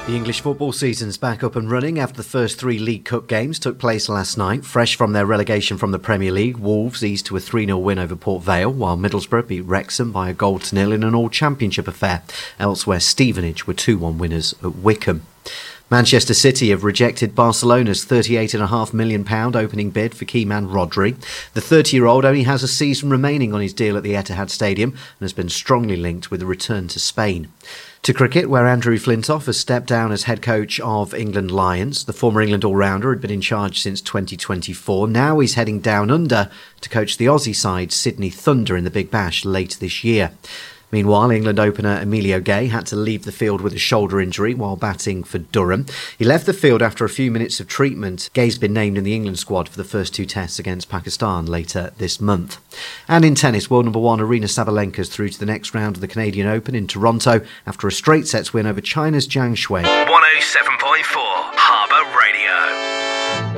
The English football season's back up and running after the first three League Cup games took place last night. Fresh from their relegation from the Premier League, Wolves eased to a 3-0 win over Port Vale, while Middlesbrough beat Wrexham by a 0-0 in an all-championship affair. Elsewhere, Stevenage were 2-1 winners at Wycombe. Manchester City have rejected Barcelona's £38.5 million opening bid for key man Rodri. The 30-year-old only has a season remaining on his deal at the Etihad Stadium and has been strongly linked with a return to Spain. To cricket, where Andrew Flintoff has stepped down as head coach of England Lions. The former England all-rounder had been in charge since 2024. Now he's heading down under to coach the Aussie side Sydney Thunder in the Big Bash later this year. Meanwhile, England opener Emilio Gay had to leave the field with a shoulder injury while batting for Durham. He left the field after a few minutes of treatment. Gay's been named in the England squad for the first two tests against Pakistan later this month. And in tennis, world number one Aryna Sabalenka's through to the next round of the Canadian Open in Toronto after a straight sets win over China's Zhang Shui. 107.4 Harbour Radio.